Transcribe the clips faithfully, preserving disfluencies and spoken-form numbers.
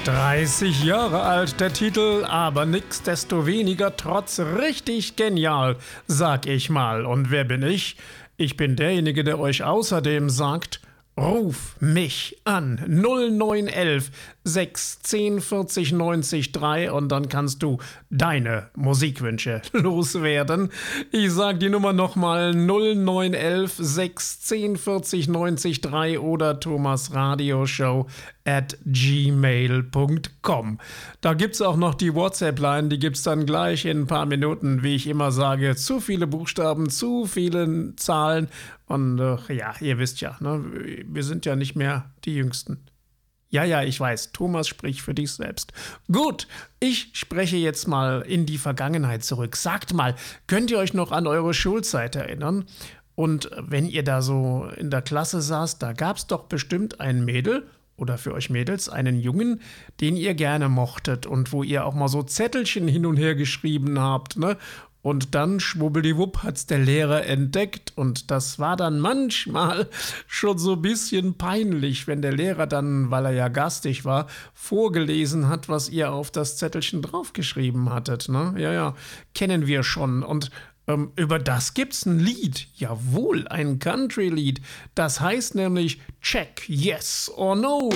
dreißig Jahre alt der Titel, aber nichtsdestoweniger trotz richtig genial, sag ich mal. Und wer bin ich? Ich bin derjenige, der euch außerdem sagt, ruf mich an null neun eins sechs eins null vierzig neunzig drei und dann kannst du deine Musikwünsche loswerden. Ich sag die Nummer nochmal null neun eins sechs eins null vierzig neunzig drei oder thomasradioshow at gmail punkt com. Da gibt's auch noch die WhatsApp-Line, die gibt's dann gleich in ein paar Minuten, wie ich immer sage, zu viele Buchstaben, zu viele Zahlen und äh, ja, ihr wisst ja, ne, wir sind ja nicht mehr die Jüngsten. Ja, ja, ich weiß, Thomas spricht für dich selbst. Gut, ich spreche jetzt mal in die Vergangenheit zurück. Sagt mal, könnt ihr euch noch an eure Schulzeit erinnern? Und wenn ihr da so in der Klasse saßt, da gab's doch bestimmt ein Mädel, oder für euch Mädels einen Jungen, den ihr gerne mochtet und wo ihr auch mal so Zettelchen hin und her geschrieben habt, ne? Und dann, schwubbeldiwupp, hat's der Lehrer entdeckt und das war dann manchmal schon so ein bisschen peinlich, wenn der Lehrer dann, weil er ja garstig war, vorgelesen hat, was ihr auf das Zettelchen draufgeschrieben hattet, ne? Ja, ja, kennen wir schon. Und ähm, über das gibt's ein Lied, jawohl, ein Country-Lied. Das heißt nämlich Check, Yes or No.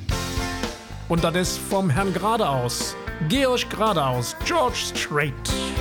Und das ist vom Herrn Geradeaus, Georg Geradeaus, George Strait.